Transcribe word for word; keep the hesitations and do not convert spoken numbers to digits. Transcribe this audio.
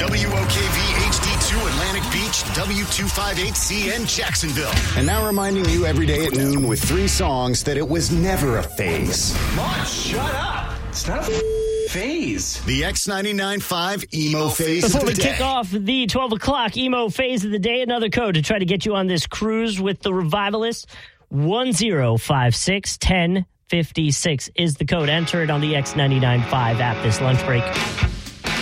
W O K V H D two Atlantic Beach, W two fifty-eight C N Jacksonville. And now reminding you every day at noon with three songs that it was never a phase. Mom, shut up. It's not a phase. The X ninety-nine point five Emo Phase Before of the we day. kick off the twelve o'clock Emo Phase of the day, another code to try to get you on this cruise with the Revivalists. one zero five six one zero five six is the code. Enter it on the X ninety-nine point five app this lunch break.